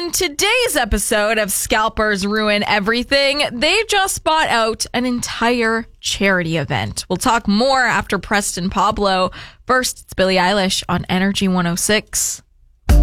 On today's episode of Scalpers Ruin Everything, they just bought out an entire charity event. We'll talk more after Preston Pablo. First, it's Billie Eilish on Energy 106.